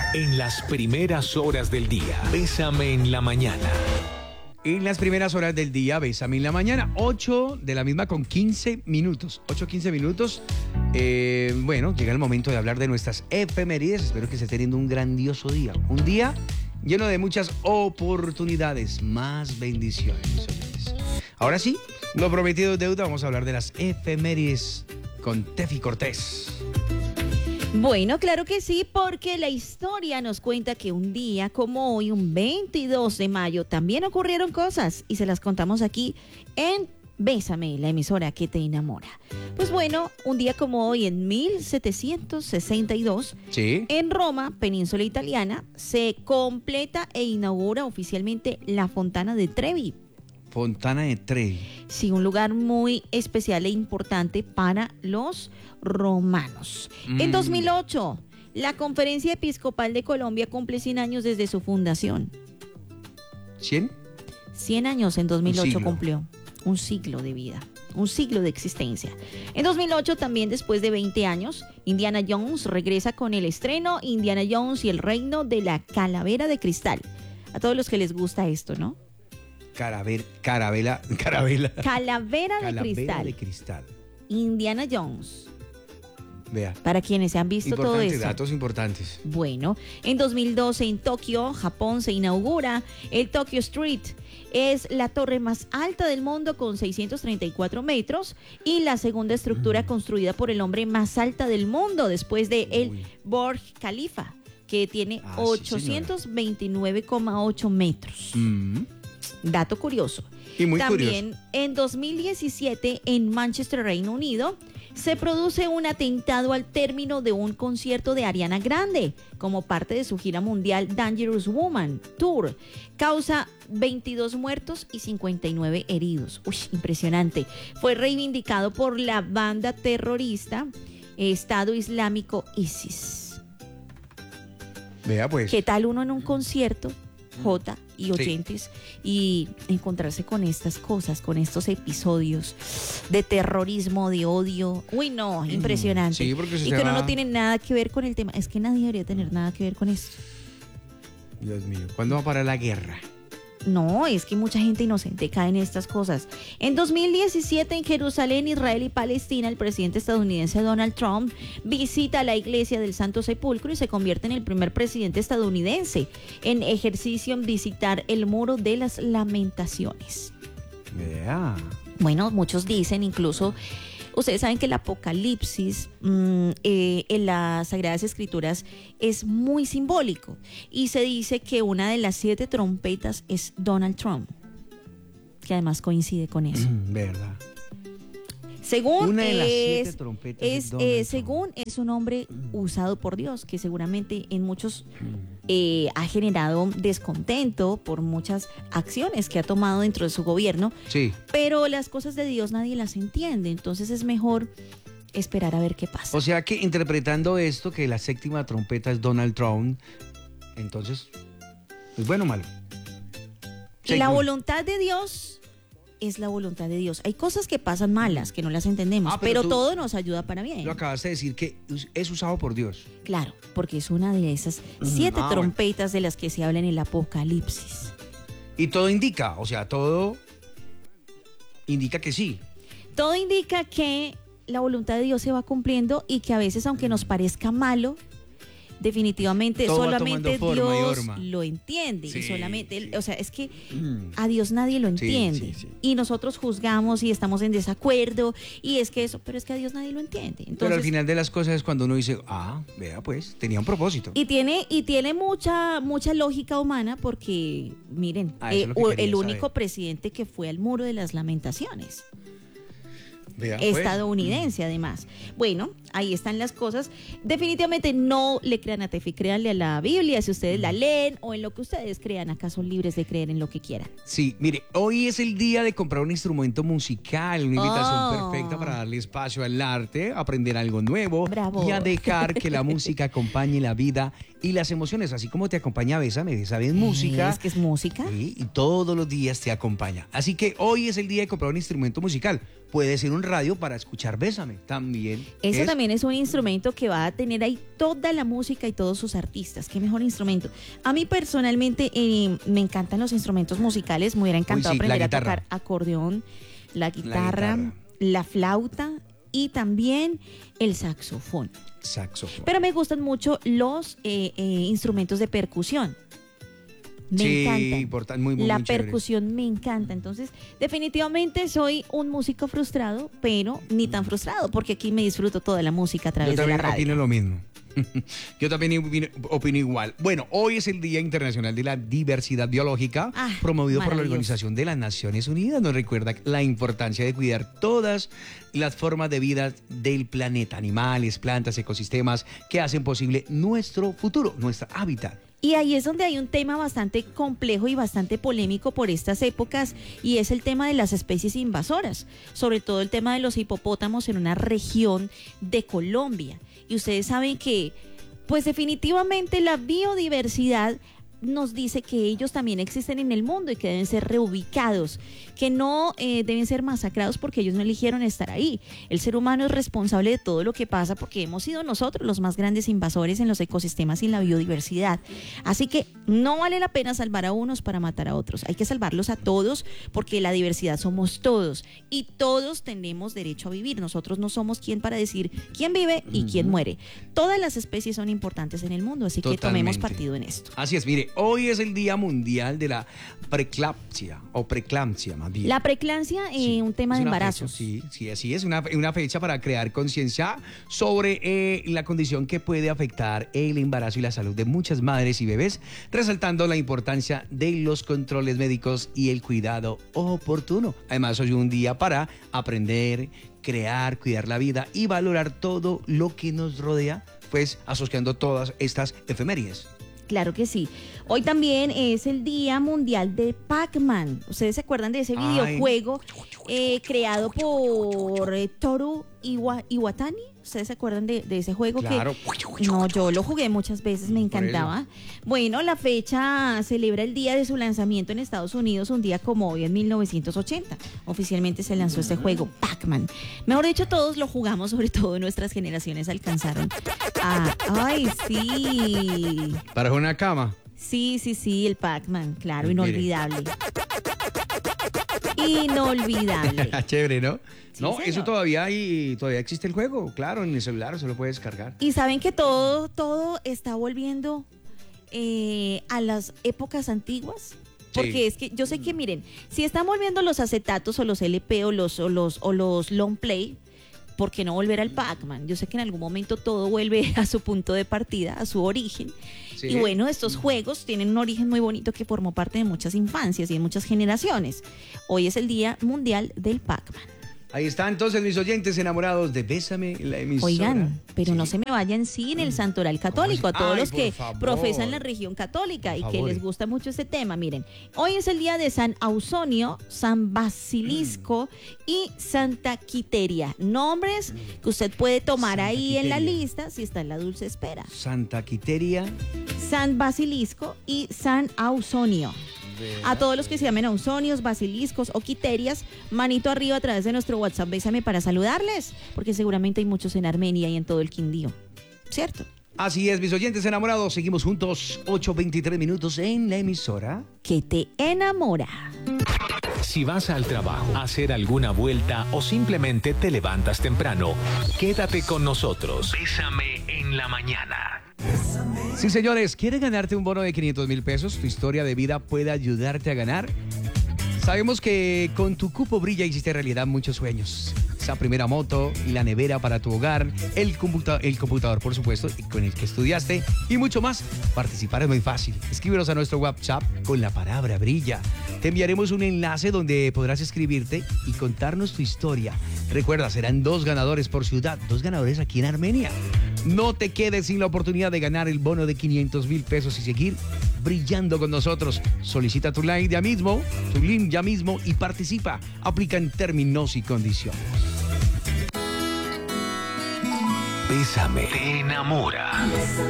En las primeras horas del día, Bésame en la mañana. En las primeras horas del día, Bésame en la mañana, 8 de la misma con 15 minutos. 8:15 minutos. Bueno, llega el momento de hablar de nuestras efemérides. Espero que esté teniendo un grandioso día. Un día lleno de muchas oportunidades, más bendiciones. Ahora sí, lo prometido es deuda. Vamos a hablar de las efemérides con Tefi Cortés. Bueno, claro que sí, porque la historia nos cuenta que un día como hoy, un 22 de mayo, también ocurrieron cosas y se las contamos aquí en Bésame, la emisora que te enamora. Pues bueno, un día como hoy, en 1762, Sí. en Roma, península italiana, se completa e inaugura oficialmente la Fontana de Trevi. Fontana de Trevi. Sí, un lugar muy especial e importante para los romanos. En 2008, la Conferencia Episcopal de Colombia cumple 100 años desde su fundación. ¿100? 100 años en 2008 Un siglo. cumplió. Un siglo de vida, un siglo de existencia. En 2008, también después de 20 años, Indiana Jones regresa con el estreno Indiana Jones y el reino de la calavera de cristal. A todos los que les gusta esto, ¿no? Calavera. Calavera de Calavera cristal. de cristal. Indiana Jones. Vea. Para quienes se han visto todo Importantes, esto. datos importantes. Bueno, en 2012 en Tokio, Japón, se inaugura el Tokyo Street. Es la torre más alta del mundo con 634 metros y la segunda estructura construida por el hombre más alta del mundo después de el Burj Khalifa, que tiene Ah, sí, 829,8 metros. Dato curioso. Y muy También curioso. en 2017 en Manchester, Reino Unido, se produce un atentado al término de un concierto de Ariana Grande como parte de su gira mundial Dangerous Woman Tour. Causa 22 muertos y 59 heridos. Uy, impresionante. Fue reivindicado por la banda terrorista Estado Islámico ISIS. Vea pues. ¿Qué tal uno en un concierto, J y oyentes, y encontrarse con estas cosas, con estos episodios de terrorismo, de odio? Uy, no, impresionante. Sí, porque y que uno no tiene nada que ver con el tema. Es que nadie debería tener nada que ver con esto. Dios mío, ¿cuándo va a parar la guerra? No, es que mucha gente inocente cae en estas cosas. En 2017, en Jerusalén, Israel y Palestina, el presidente estadounidense Donald Trump visita la iglesia del Santo Sepulcro y se convierte en el primer presidente estadounidense en ejercicio en visitar el Muro de las Lamentaciones. Vea. Bueno, muchos dicen, incluso, ustedes saben que el Apocalipsis en las Sagradas Escrituras es muy simbólico y se dice que una de las 7 trompetas es Donald Trump, que además coincide con eso. Verdad. Según Una de las 7 trompetas es Donald Trump. según es un hombre usado por Dios, que seguramente en muchos ha generado descontento por muchas acciones que ha tomado dentro de su gobierno. Sí. Pero las cosas de Dios nadie las entiende, entonces es mejor esperar a ver qué pasa. O sea que interpretando esto, que la 7ª trompeta es Donald Trump, entonces, ¿es bueno o malo? Y la voluntad de Dios es la voluntad de Dios. Hay cosas que pasan malas, que no las entendemos, pero tú todo nos ayuda para bien. Lo acabaste de decir que es usado por Dios. Claro, porque es una de esas 7 trompetas de las que se habla en el Apocalipsis. Y todo indica, o sea, todo indica que sí. Todo indica que la voluntad de Dios se va cumpliendo y que a veces, aunque nos parezca malo, definitivamente Todo va solamente tomando forma y Dios forma. lo entiende. Sí, y solamente, sí. o sea, es que a Dios nadie lo entiende. sí. Y nosotros juzgamos y estamos en desacuerdo. Y es que eso, pero es que a Dios nadie lo entiende. Entonces, Pero al final de las cosas es cuando uno dice, vea pues, tenía un propósito. Y tiene mucha lógica humana porque, miren, Eso es lo que quería el saber. único presidente que fue al Muro de las Lamentaciones. Vea, pues. Estadounidense, además. Bueno, ahí están las cosas. Definitivamente no le crean a Tefi, créanle a la Biblia si ustedes la leen o en lo que ustedes crean. Acá son libres de creer en lo que quieran. Sí, mire, hoy es el día de comprar un instrumento musical, una invitación perfecta para darle espacio al arte, aprender algo nuevo Bravo. y a dejar que la música acompañe la vida y las emociones, así como te acompaña Bésame, Bésame es música. Es que es música. Sí, y todos los días te acompaña. Así que hoy es el día de comprar un instrumento musical. Puede ser un radio para escuchar Bésame también. Eso también es un instrumento que va a tener ahí toda la música y todos sus artistas. Qué mejor instrumento. A mí personalmente me encantan los instrumentos musicales. Me hubiera encantado sí, aprender a tocar acordeón, la guitarra, la flauta y también el saxofón. Pero me gustan mucho los instrumentos de percusión. Me encanta. La percusión me encanta. Entonces, definitivamente soy un músico frustrado, pero ni tan frustrado, porque aquí me disfruto toda la música a través de la radio. Yo también opino lo mismo. Yo también opino igual. Bueno, hoy es el Día Internacional de la Diversidad Biológica, promovido por la Organización de las Naciones Unidas. Nos recuerda la importancia de cuidar todas las formas de vida del planeta, animales, plantas, ecosistemas que hacen posible nuestro futuro, nuestro hábitat. Y ahí es donde hay un tema bastante complejo y bastante polémico por estas épocas, y es el tema de las especies invasoras, sobre todo el tema de los hipopótamos en una región de Colombia. Y ustedes saben que, pues definitivamente la biodiversidad nos dice que ellos también existen en el mundo y que deben ser reubicados, que no deben ser masacrados porque ellos no eligieron estar ahí. El ser humano es responsable de todo lo que pasa porque hemos sido nosotros los más grandes invasores en los ecosistemas y en la biodiversidad. Así que no vale la pena salvar a unos para matar a otros. Hay que salvarlos a todos porque la diversidad somos todos y todos tenemos derecho a vivir. Nosotros no somos quien para decir quién vive y quién muere. Todas las especies son importantes en el mundo, así que tomemos partido en esto. Así es, mire. Hoy es el Día Mundial de la Preeclampsia, o preeclampsia más bien. La preeclampsia es un tema de embarazos. Sí, así es, una fecha para crear conciencia sobre la condición que puede afectar el embarazo y la salud de muchas madres y bebés, resaltando la importancia de los controles médicos y el cuidado oportuno. Además, hoy es un día para aprender, crear, cuidar la vida y valorar todo lo que nos rodea, pues asociando todas estas efemérides. Claro que sí. Hoy también es el Día Mundial de Pac-Man. ¿Ustedes se acuerdan de ese videojuego creado por Toru Iwatani? ¿Ustedes se acuerdan de ese juego? Claro. No, yo lo jugué muchas veces, me encantaba. Bueno, la fecha celebra el día de su lanzamiento en Estados Unidos, un día como hoy en 1980. Oficialmente se lanzó este juego, Pac-Man. Mejor dicho, todos lo jugamos, sobre todo nuestras generaciones alcanzaron. ¡Ay, sí! ¿Para una cama? Sí, el Pac-Man, claro, inolvidable. Inolvidable. Chévere, ¿no? Sí, no, señor. eso todavía existe el juego, claro, en el celular se lo puede descargar. Y saben que todo está volviendo a las épocas antiguas. Porque es que yo sé que, miren, si están volviendo los acetatos o los LP o los long play, ¿por qué no volver al Pac-Man? Yo sé que en algún momento todo vuelve a su punto de partida, a su origen. Sí. Y bueno, estos juegos tienen un origen muy bonito que formó parte de muchas infancias y de muchas generaciones. Hoy es el Día Mundial del Pac-Man. Ahí están entonces mis oyentes enamorados de Bésame, la emisora. Oigan, pero no se me vayan sin el santoral católico, a todos los que profesan la religión católica y que les gusta mucho este tema. Miren, hoy es el día de San Ausonio, San Basilisco y Santa Quiteria. Nombres que usted puede tomar Santa ahí Quiteria. En la lista si está en la dulce espera. Santa Quiteria, San Basilisco y San Ausonio. A todos los que se llamen Ausonios, Basiliscos o Quiterias, manito arriba a través de nuestro WhatsApp Bésame para saludarles, porque seguramente hay muchos en Armenia y en todo el Quindío, ¿cierto? Así es, mis oyentes enamorados, seguimos juntos, 8:23 minutos en la emisora que te enamora. Si vas al trabajo, a hacer alguna vuelta o simplemente te levantas temprano, quédate con nosotros. Bésame en la mañana. Sí, señores, ¿quieres ganarte un bono de 500,000 pesos? ¿Tu historia de vida puede ayudarte a ganar? Sabemos que con tu cupo brilla hiciste realidad muchos sueños. Esa primera moto, la nevera para tu hogar, el computador, por supuesto, con el que estudiaste y mucho más. Participar es muy fácil. Escríbenos a nuestro WhatsApp con la palabra brilla. Te enviaremos un enlace donde podrás escribirte y contarnos tu historia. Recuerda, serán 2 ganadores por ciudad, 2 ganadores aquí en Armenia. No te quedes sin la oportunidad de ganar el bono de 500,000 pesos y seguir brillando con nosotros. Solicita tu link ya mismo y participa. Aplican términos y condiciones. Bésame, te enamora.